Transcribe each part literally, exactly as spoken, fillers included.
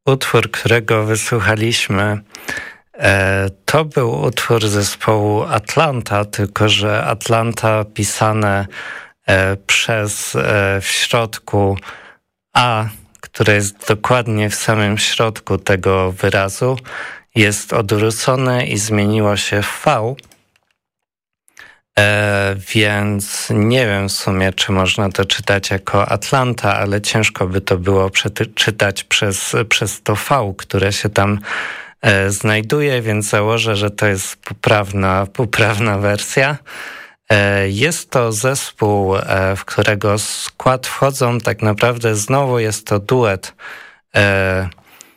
Utwór, którego wysłuchaliśmy, to był utwór zespołu Atlanta, tylko że Atlanta pisane przez w środku A, które jest dokładnie w samym środku tego wyrazu, jest odwrócone i zmieniło się w V. E, więc nie wiem w sumie, czy można to czytać jako Atlanta, ale ciężko by to było przety- czytać przez, przez to V, które się tam e, znajduje, więc założę, że to jest poprawna, poprawna wersja. E, jest to zespół, e, w którego skład wchodzą tak naprawdę znowu jest to duet. E,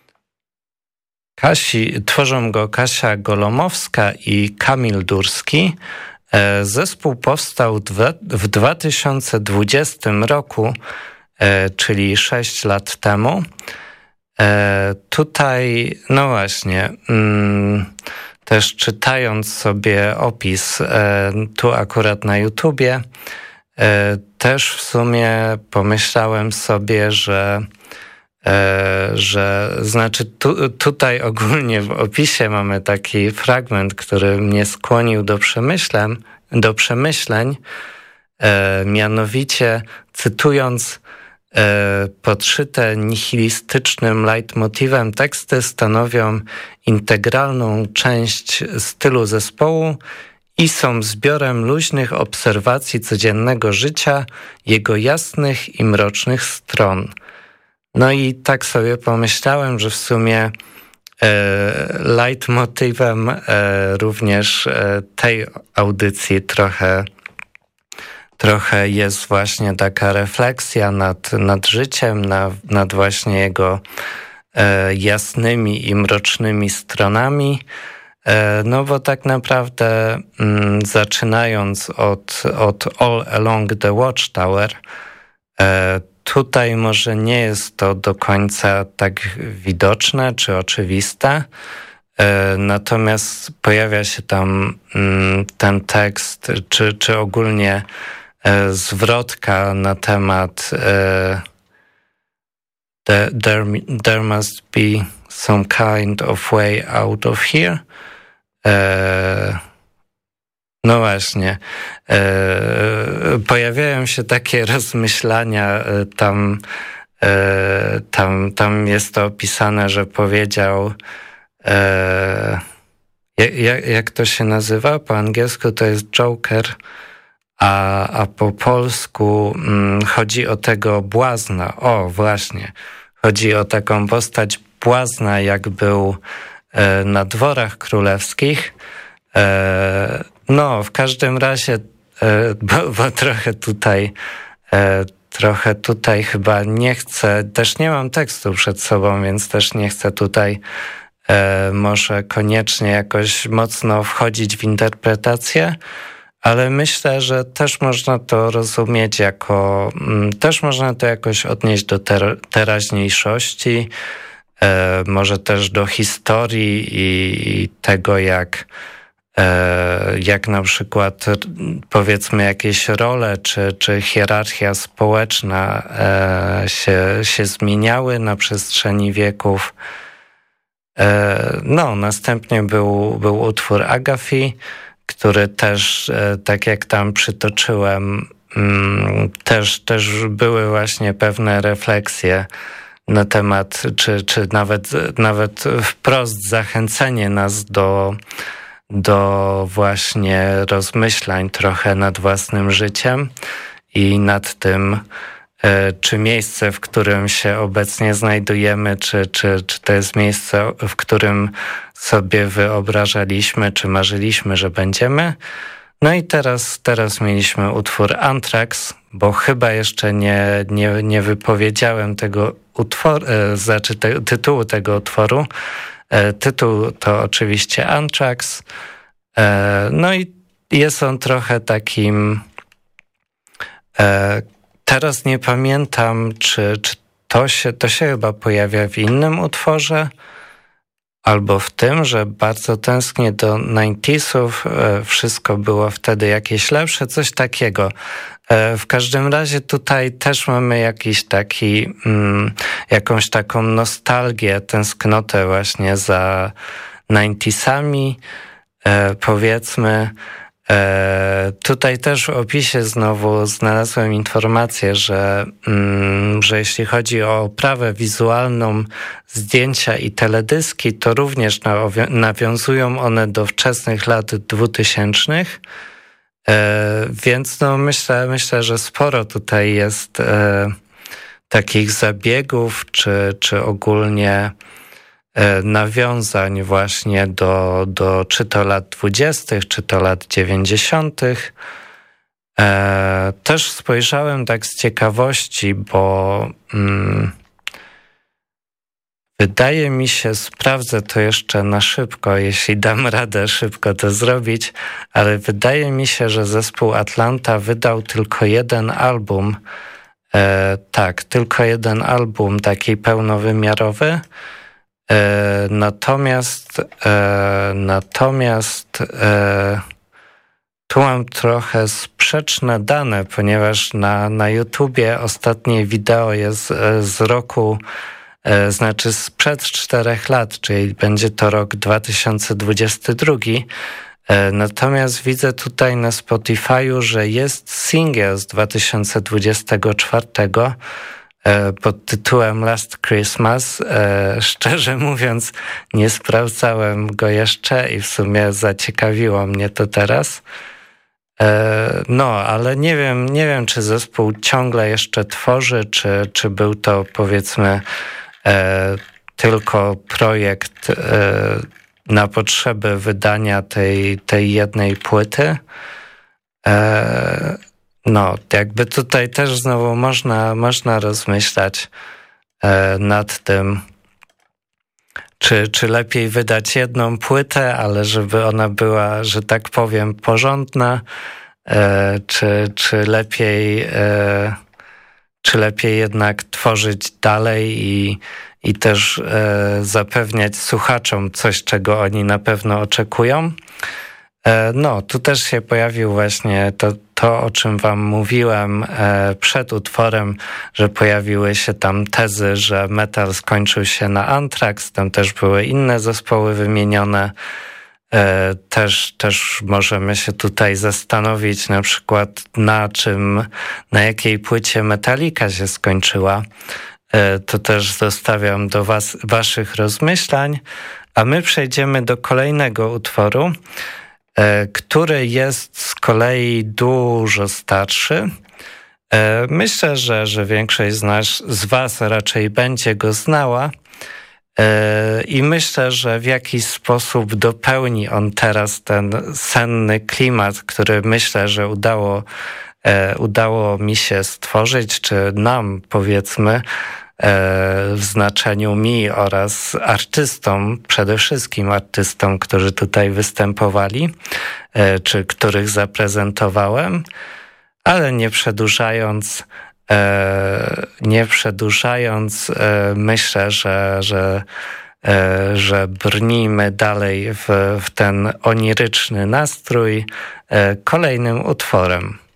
Kasi, tworzą go Kasia Golomowska i Kamil Durski. Zespół powstał w dwa tysiące dwudziestym roku, czyli sześć lat temu. Tutaj, no właśnie, też czytając sobie opis tu akurat na YouTubie, też w sumie pomyślałem sobie, że że znaczy tu, tutaj ogólnie w opisie mamy taki fragment, który mnie skłonił do przemyśleń, do przemyśleń e, mianowicie cytując e, podszyte nihilistycznym leitmotywem teksty stanowią integralną część stylu zespołu i są zbiorem luźnych obserwacji codziennego życia, jego jasnych i mrocznych stron. No i tak sobie pomyślałem, że w sumie e, leitmotywem e, również e, tej audycji trochę, trochę jest właśnie taka refleksja nad, nad życiem, nad, nad właśnie jego e, jasnymi i mrocznymi stronami. E, no bo tak naprawdę m, zaczynając od, od All Along the Watchtower, e, tutaj może nie jest to do końca tak widoczne czy oczywiste, natomiast pojawia się tam ten tekst, czy, czy ogólnie zwrotka na temat there, there must be some kind of way out of here. No właśnie, e, pojawiają się takie rozmyślania, e, tam, e, tam, tam jest to opisane, że powiedział, e, jak, jak to się nazywa? Po angielsku to jest Joker, a, a po polsku mm, chodzi o tego błazna. O, właśnie, chodzi o taką postać błazna, jak był e, na dworach królewskich. E, No, w każdym razie, bo, bo trochę tutaj, trochę tutaj chyba nie chcę, też nie mam tekstu przed sobą, więc też nie chcę tutaj może koniecznie jakoś mocno wchodzić w interpretację, ale myślę, że też można to rozumieć jako, też można to jakoś odnieść do ter- teraźniejszości, może też do historii i tego, jak jak na przykład powiedzmy jakieś role czy, czy hierarchia społeczna się, się zmieniały na przestrzeni wieków. No, następnie był, był utwór Agafi, który też, tak jak tam przytoczyłem, też, też były właśnie pewne refleksje na temat, czy, czy nawet, nawet wprost zachęcenie nas do do właśnie rozmyślań trochę nad własnym życiem i nad tym, czy miejsce, w którym się obecnie znajdujemy, czy, czy, czy to jest miejsce, w którym sobie wyobrażaliśmy, czy marzyliśmy, że będziemy. No i teraz, teraz mieliśmy utwór Anthrax, bo chyba jeszcze nie, nie, nie wypowiedziałem tego utworu, znaczy te, tytułu tego utworu. Tytuł to oczywiście Anthrax. No i jest on trochę takim... Teraz nie pamiętam, czy, czy to się, to się chyba pojawia w innym utworze, albo w tym, że bardzo tęsknię do dziewięćdziesiątych. Wszystko było wtedy jakieś lepsze, coś takiego. W każdym razie tutaj też mamy jakiś taki, mm, jakąś taką nostalgię, tęsknotę właśnie za dziewięćdziesiątymi, e, powiedzmy. E, tutaj też w opisie znowu znalazłem informację, że, mm, że jeśli chodzi o oprawę wizualną, zdjęcia i teledyski, to również nawiązują one do wczesnych lat dwutysięcznych. E, więc no myślę, myślę, że sporo tutaj jest e, takich zabiegów, czy, czy ogólnie e, nawiązań właśnie do, do czy to lat dwudziestych, czy to lat dziewięćdziesiątych. E, też spojrzałem tak z ciekawości, bo mm, wydaje mi się, sprawdzę to jeszcze na szybko, jeśli dam radę szybko to zrobić, ale wydaje mi się, że zespół Atlanta wydał tylko jeden album. E, tak, tylko jeden album taki pełnowymiarowy. E, natomiast e, natomiast e, tu mam trochę sprzeczne dane, ponieważ na, na YouTubie ostatnie wideo jest z roku, znaczy sprzed czterech lat, czyli będzie to rok dwa tysiące dwudziesty drugi. Natomiast widzę tutaj na Spotify'u, że jest singiel z dwa tysiące dwudziestego czwartego pod tytułem Last Christmas. Szczerze mówiąc, nie sprawdzałem go jeszcze i w sumie zaciekawiło mnie to teraz. No, ale nie wiem, nie wiem, czy zespół ciągle jeszcze tworzy, czy, czy był to, powiedzmy, e, tylko projekt e, na potrzeby wydania tej, tej jednej płyty. E, no, jakby tutaj też znowu można, można rozmyślać e, nad tym, Czy, czy lepiej wydać jedną płytę, ale żeby ona była, że tak powiem, porządna, e, czy, czy lepiej, e, czy lepiej jednak tworzyć dalej i, i też e, zapewniać słuchaczom coś, czego oni na pewno oczekują. E, no, tu też się pojawił właśnie to, to, o czym wam mówiłem e, przed utworem, że pojawiły się tam tezy, że metal skończył się na Anthrax, tam też były inne zespoły wymienione. E, też, też możemy się tutaj zastanowić na przykład na czym, na jakiej płycie Metallica się skończyła. E, to też zostawiam do was, waszych rozmyślań, a my przejdziemy do kolejnego utworu, który jest z kolei dużo starszy. Myślę, że, że większość z nas, z was raczej będzie go znała i myślę, że w jakiś sposób dopełni on teraz ten senny klimat, który myślę, że udało, udało mi się stworzyć, czy nam, powiedzmy, w znaczeniu mi oraz artystom, przede wszystkim artystom, którzy tutaj występowali, czy których zaprezentowałem, ale nie przedłużając, nie przedłużając, myślę, że, że, że brnijmy dalej w, w ten oniryczny nastrój kolejnym utworem.